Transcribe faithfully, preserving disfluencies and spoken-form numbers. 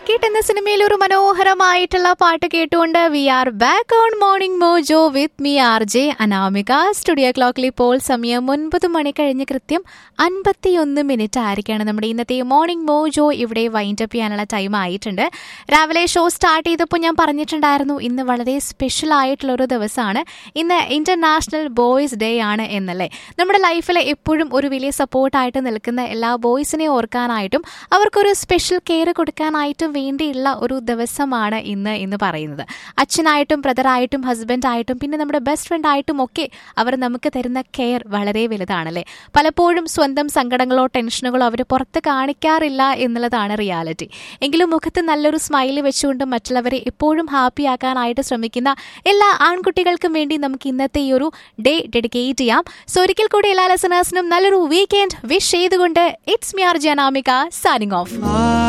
Jacket എന്ന സിനിമയിൽ ഒരു മനോഹരമായിട്ടുള്ള പാട്ട് കേട്ടുകൊണ്ട് V are back on morning mojo with me R J Anamika. Studio ക്ലോക്കിൽ ഇപ്പോൾ സമയം ഒൻപത് മണി കഴിഞ്ഞ് കൃത്യം അൻപത്തിയൊന്ന് മിനിറ്റ് ആയിരിക്കാണ്. നമ്മുടെ ഇന്നത്തെ മോർണിംഗ് മോജോ ഇവിടെ വൈൻഡ് അപ്പ് ചെയ്യാനുള്ള ടൈം ആയിട്ടുണ്ട്. രാവിലെ ഷോ സ്റ്റാർട്ട് ചെയ്തപ്പോൾ ഞാൻ പറഞ്ഞിട്ടുണ്ടായിരുന്നു ഇന്ന് വളരെ സ്പെഷ്യൽ ആയിട്ടുള്ള ഒരു ദിവസമാണ്. ഇന്ന് ഇന്റർനാഷണൽ ബോയ്സ് ഡേ ആണ് എന്നല്ലേ. നമ്മുടെ ലൈഫിൽ എപ്പോഴും ഒരു വലിയ സപ്പോർട്ടായിട്ട് നിൽക്കുന്ന എല്ലാ ബോയ്സിനെ ഓർക്കാനായിട്ടും അവർക്കൊരു സ്പെഷ്യൽ കെയർ കൊടുക്കാനായിട്ടും വേണ്ടിയുള്ള ഒരു ദിവസമാണ് ഇന്ന് എന്ന് പറയുന്നത്. അച്ഛനായിട്ടും ബ്രദറായിട്ടും ഹസ്ബൻഡായിട്ടും പിന്നെ നമ്മുടെ ബെസ്റ്റ് ഫ്രണ്ട് ആയിട്ടും ഒക്കെ അവർ നമുക്ക് തരുന്ന കെയർ വളരെ വലുതാണല്ലേ. പലപ്പോഴും സ്വന്തം സങ്കടങ്ങളോ ടെൻഷനുകളോ അവർ പുറത്ത് കാണിക്കാറില്ല എന്നുള്ളതാണ് റിയാലിറ്റി. എങ്കിലും മുഖത്ത് നല്ലൊരു സ്മൈൽ വെച്ചുകൊണ്ട് മറ്റുള്ളവരെ എപ്പോഴും ഹാപ്പി ആക്കാനായിട്ട് ശ്രമിക്കുന്ന എല്ലാ ആൺകുട്ടികൾക്കും വേണ്ടി നമുക്ക് ഇന്നത്തെ ഈ ഒരു ഡേ ഡെഡിക്കേറ്റ് ചെയ്യാം. സോ ഒരിക്കൽ കൂടി എല്ലാ ലിസണേഴ്സിനും നല്ലൊരു വീക്കെൻഡ് വിഷ് ചെയ്തുകൊണ്ട് it's me R J Anamika signing off.